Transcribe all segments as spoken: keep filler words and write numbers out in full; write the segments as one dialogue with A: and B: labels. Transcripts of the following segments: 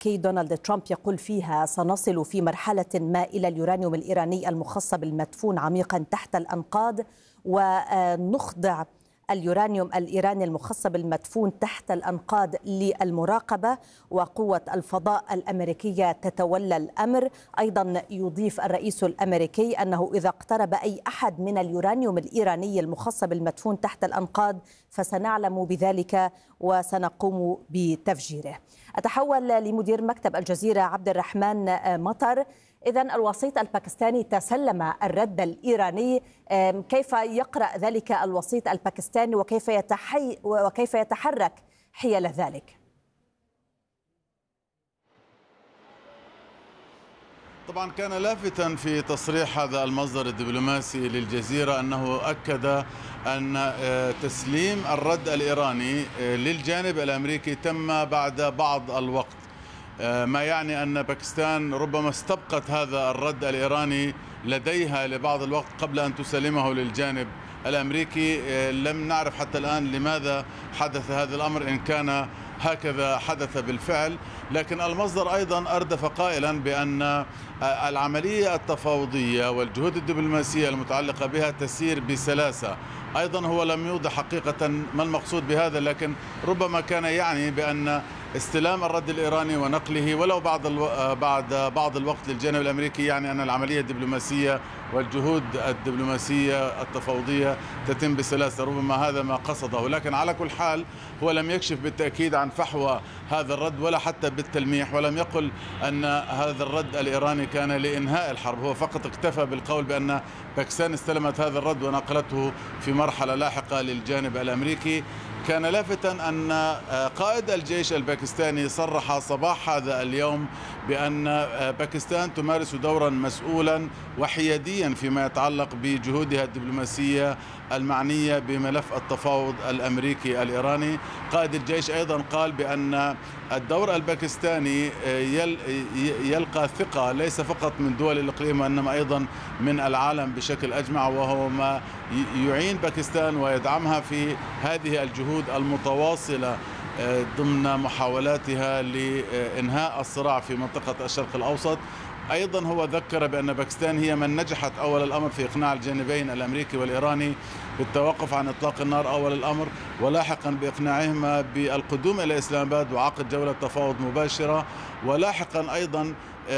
A: كي دونالد ترامب يقول فيها سنصل في مرحلة ما إلى اليورانيوم الإيراني المخصب المدفون عميقا تحت الأنقاض، ونخضع اليورانيوم الإيراني المخصب المدفون تحت الأنقاض للمراقبة، وقوة الفضاء الأمريكية تتولى الأمر. أيضا يضيف الرئيس الأمريكي أنه إذا اقترب أي أحد من اليورانيوم الإيراني المخصب المدفون تحت الأنقاض فسنعلم بذلك وسنقوم بتفجيره. أتحول لمدير مكتب الجزيرة عبد الرحمن مطر. إذن الوسيط الباكستاني تسلم الرد الإيراني، كيف يقرأ ذلك الوسيط الباكستاني وكيف يتحي وكيف يتحرك حيال ذلك؟
B: طبعا كان لافتا في تصريح هذا المصدر الدبلوماسي للجزيرة أنه أكد أن تسليم الرد الإيراني للجانب الأمريكي تم بعد بعض الوقت، ما يعني أن باكستان ربما استبقت هذا الرد الإيراني لديها لبعض الوقت قبل أن تسلمه للجانب الأمريكي. لم نعرف حتى الآن لماذا حدث هذا الأمر إن كان هكذا حدث بالفعل، لكن المصدر أيضا أردف قائلا بأن العملية التفاوضية والجهود الدبلوماسية المتعلقة بها تسير بسلاسة. أيضا هو لم يوضح حقيقة ما المقصود بهذا، لكن ربما كان يعني بأن استلام الرد الإيراني ونقله ولو بعد الو... بعد بعض الوقت للجانب الأمريكي يعني أن العملية الدبلوماسية والجهود الدبلوماسية التفاوضية تتم بسلاسة، ربما هذا ما قصده. لكن على كل حال هو لم يكشف بالتأكيد عن فحوى هذا الرد ولا حتى بالتلميح، ولم يقل أن هذا الرد الإيراني كان لإنهاء الحرب، هو فقط اكتفى بالقول بأن باكستان استلمت هذا الرد ونقلته في مرحلة لاحقة للجانب الأمريكي. كان لافتا أن قائد الجيش الباكستاني صرح صباح هذا اليوم بأن باكستان تمارس دورا مسؤولا وحياديا فيما يتعلق بجهودها الدبلوماسية المعنية بملف التفاوض الأمريكي الإيراني. قائد الجيش أيضا قال بأن الدور الباكستاني يلقى ثقة ليس فقط من دول الإقليم وإنما أيضا من العالم بشكل أجمع، وهو ما يعين باكستان ويدعمها في هذه الجهود المتواصلة ضمن محاولاتها لإنهاء الصراع في منطقة الشرق الأوسط. أيضا هو ذكر بأن باكستان هي من نجحت أول الأمر في إقناع الجانبين الأمريكي والإيراني بالتوقف عن إطلاق النار أول الأمر، ولاحقا بإقناعهما بالقدوم إلى إسلام آباد وعقد جولة تفاوض مباشرة، ولاحقا أيضا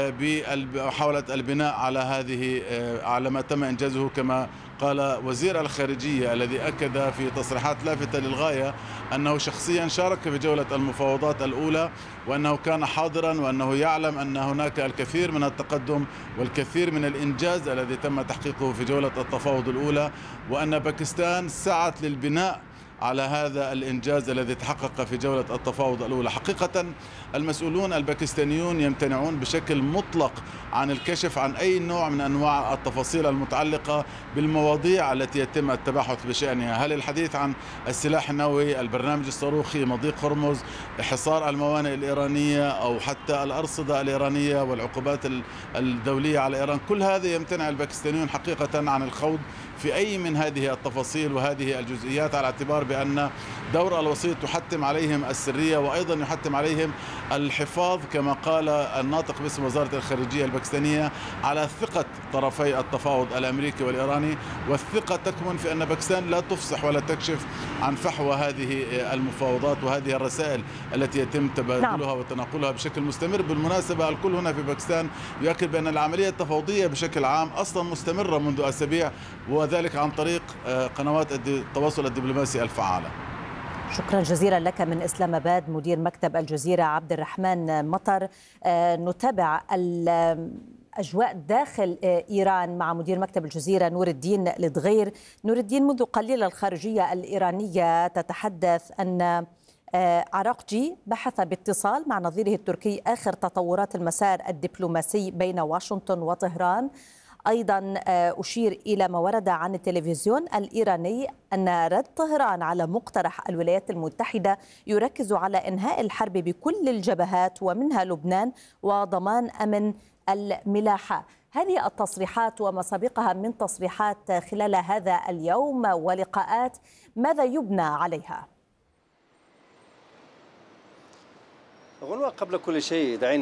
B: بمحاولة البناء على هذه على ما تم إنجازه، كما قال وزير الخارجية الذي أكد في تصريحات لافتة للغاية أنه شخصيا شارك في جولة المفاوضات الأولى، وأنه كان حاضرا، وأنه يعلم أن هناك الكثير من التقدم والكثير من الإنجاز الذي تم تحقيقه في جولة التفاوض الأولى، وأن باكستان سعت للبناء على هذا الإنجاز الذي تحقق في جولة التفاوض الأولى. حقيقة المسؤولون الباكستانيون يمتنعون بشكل مطلق عن الكشف عن أي نوع من أنواع التفاصيل المتعلقة بالمواضيع التي يتم التباحث بشأنها، هل الحديث عن السلاح النووي، البرنامج الصاروخي، مضيق هرمز، حصار الموانئ الإيرانية أو حتى الأرصدة الإيرانية والعقوبات الدولية على إيران. كل هذا يمتنع الباكستانيون حقيقة عن الخوض في أي من هذه التفاصيل وهذه الجزئيات، على اعتبار بأن دور الوسيط يحتم عليهم السرية وأيضا يحتم عليهم الحفاظ كما قال الناطق باسم وزارة الخارجية الباكستانية على ثقة طرفي التفاوض الأمريكي والإيراني، والثقة تكمن في أن باكستان لا تفصح ولا تكشف عن فحوى هذه المفاوضات وهذه الرسائل التي يتم تبادلها نعم. وتناقلها بشكل مستمر. بالمناسبة الكل هنا في باكستان يؤكد بأن العملية التفاوضية بشكل عام أصلا مستمرة منذ أسابيع، وذلك عن طريق قنوات التواصل الدبلوماسي الفعالة.
A: شكرا جزيلا لك من إسلام آباد مدير مكتب الجزيرة عبد الرحمن مطر. نتابع الأجواء داخل إيران مع مدير مكتب الجزيرة نور الدين لدغير. نور الدين، منذ قليل الخارجية الإيرانية تتحدث أن عراقجي بحث باتصال مع نظيره التركي آخر تطورات المسار الدبلوماسي بين واشنطن وطهران. أيضا أشير إلى ما ورد عن التلفزيون الإيراني أن رد طهران على مقترح الولايات المتحدة يركز على إنهاء الحرب بكل الجبهات ومنها لبنان وضمان أمن الملاحة. هذه التصريحات وما سبقها من تصريحات خلال هذا اليوم ولقاءات ماذا يبنى عليها؟
C: غنوة، قبل كل شيء دعينا